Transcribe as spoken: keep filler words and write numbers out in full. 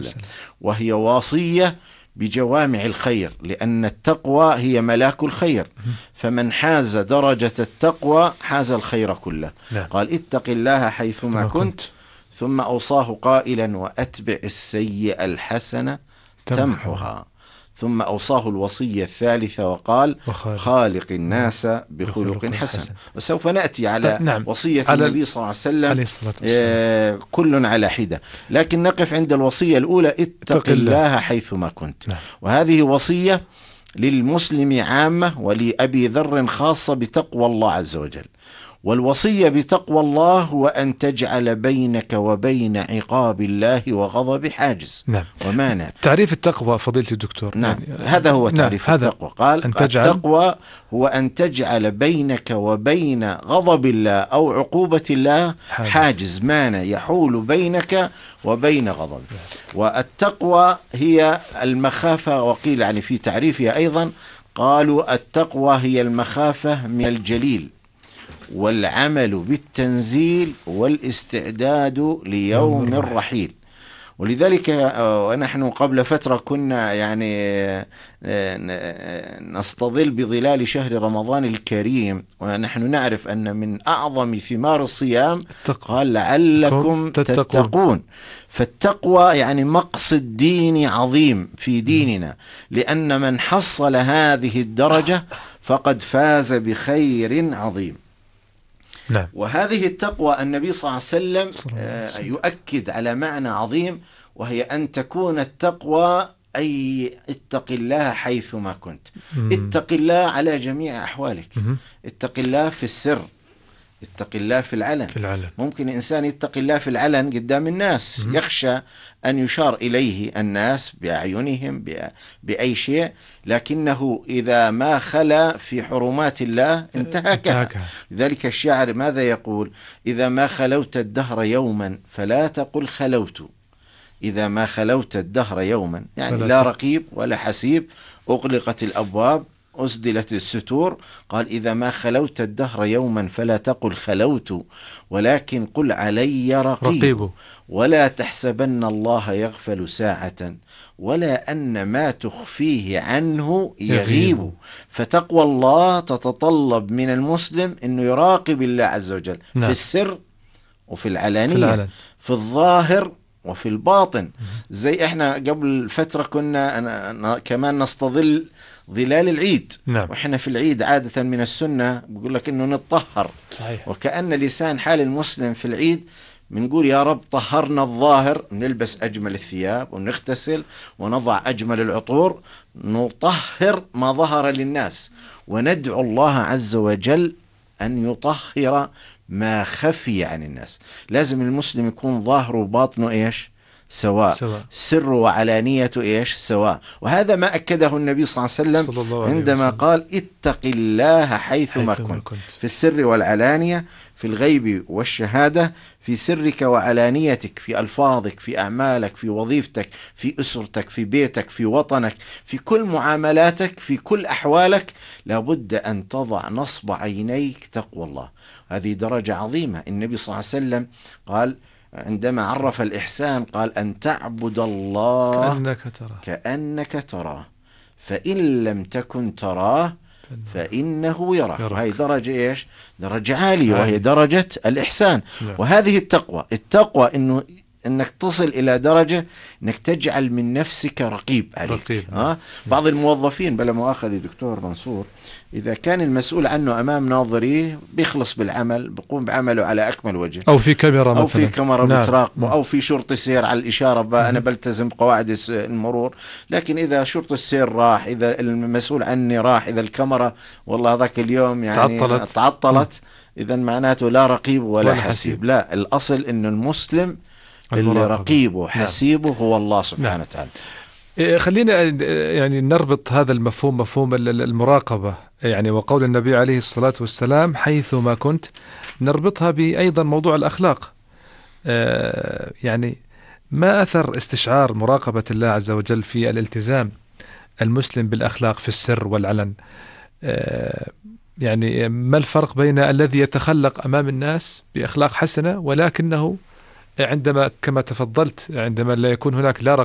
وسلم، وهي وصية بجوامع الخير، لأن التقوى هي ملاك الخير، فمن حاز درجة التقوى حاز الخير كله. نعم. قال اتق الله حيثما كنت، ثم أوصاه قائلا وأتبع السيئة الحسنة تمحها، ثم أوصاه الوصية الثالثة وقال خالق الناس بخلق حسن. حسن. وسوف نأتي على نعم. وصية على النبي صلى الله عليه وسلم آه كل على حدة، لكن نقف عند الوصية الأولى اتق الله حيثما كنت. نعم. وهذه وصية للمسلم عامة ولأبي ذر خاصة بتقوى الله عز وجل. والوصية بتقوى الله هو أن تجعل بينك وبين عقاب الله وغضب حاجز. نعم. ومانع. تعريف التقوى فضيلة الدكتور. نعم. يعني هذا هو تعريف نعم. التقوى. قال أن تجعل... التقوى هو أن تجعل بينك وبين غضب الله أو عقوبة الله حاجز, حاجز مانع يحول بينك وبين غضب. نعم. والتقوى هي المخافة، وقيل يعني في تعريفها أيضا قالوا التقوى هي المخافة من الجليل والعمل بالتنزيل والاستعداد ليوم الرحيل. ولذلك ونحن قبل فترة كنا يعني نستظل بظلال شهر رمضان الكريم، ونحن نعرف أن من أعظم ثمار الصيام قال لعلكم تتقون. تتقون. فالتقوى يعني مقصد ديني عظيم في ديننا، لأن من حصل هذه الدرجة فقد فاز بخير عظيم. نعم. وهذه التقوى النبي صلى الله عليه وسلم آه يؤكد على معنى عظيم، وهي أن تكون التقوى أي اتق الله حيثما كنت. مم. اتق الله على جميع أحوالك. مم. اتق الله في السر، اتق الله في العلن. في العلن. ممكن إنسان يتق الله في العلن قدام الناس، مم. يخشى أن يشار إليه الناس بأعينهم بأي شيء، لكنه إذا ما خلا في حرمات الله انتهكها. لذلك الشاعر ماذا يقول؟ إذا ما خلوت الدهر يوما فلا تقل خلوت، إذا ما خلوت الدهر يوما، يعني لا رقيب ولا حسيب، أغلقت الأبواب، أسدلت الستور. قال إذا ما خلوت الدهر يوما فلا تقل خلوت، ولكن قل علي رقيب, رقيب. ولا تحسبن الله يغفل ساعة، ولا أن ما تخفيه عنه يغيب. يغيب. فتقوى الله تتطلب من المسلم أنه يراقب الله عز وجل. نعم. في السر وفي العلانية، في, العلن. في الظاهر وفي الباطن. زي احنا قبل فترة كنا أنا أنا كمان نستظل ظلال العيد. نعم. وإحنا في العيد عادة من السنة بيقول لك إنه نتطهر. صحيح. وكأن لسان حال المسلم في العيد بنقول يا رب طهرنا الظاهر، نلبس أجمل الثياب ونغتسل ونضع أجمل العطور، نطهر ما ظهر للناس، وندعو الله عز وجل أن يطهر ما خفي عن الناس. لازم المسلم يكون ظاهره وباطنه إيش؟ سواء. سواء. سر وعلانيته إيش؟ سواء. وهذا ما أكده النبي صلى الله عليه وسلم الله عندما وسلم. قال اتق الله حيثما حيث كنت. كنت في السر والعلانية، في الغيب والشهادة، في سرك وعلانيتك، في ألفاظك، في أعمالك، في وظيفتك، في أسرتك، في بيتك، في وطنك، في كل معاملاتك، في كل أحوالك، لابد أن تضع نصب عينيك تقوى الله. هذه درجة عظيمة. النبي صلى الله عليه وسلم قال عندما عرف الإحسان قال أن تعبد الله كأنك تراه, كأنك تراه فإن لم تكن تراه فإنه يراك. هاي درجة إيش؟ درجة عالية، وهي درجة الإحسان. نعم. وهذه التقوى. التقوى إنه إنك تصل إلى درجة إنك تجعل من نفسك رقيب عليك. رقيب. ها؟ بعض الموظفين بلا مؤاخذة دكتور منصور، إذا كان المسؤول عنه أمام ناظريه بيخلص بالعمل، بيقوم بعمله على أكمل وجه، أو في كاميرا أو مثلا. في كاميرا نعم. بتراقبه، أو في شرطي سير على الإشارة بقى أنا بلتزم قواعد المرور. لكن إذا شرطي السير راح، إذا المسؤول عني راح، إذا الكاميرا والله ذاك اليوم يعني تعطلت, تعطلت إذا معناته لا رقيب ولا, ولا حسيب. حسيب. لا، الأصل إنه المسلم اللي رقيبه حسيبه نعم. هو الله سبحانه نعم. وتعالى. خلينا يعني نربط هذا المفهوم، مفهوم المراقبة، يعني وقول النبي عليه الصلاة والسلام حيث ما كنت، نربطها بأيضا موضوع الأخلاق. يعني ما أثر استشعار مراقبة الله عز وجل في الالتزام المسلم بالأخلاق في السر والعلن؟ يعني ما الفرق بين الذي يتخلق أمام الناس بأخلاق حسنة ولكنه عندما كما تفضلت عندما لا يكون هناك لا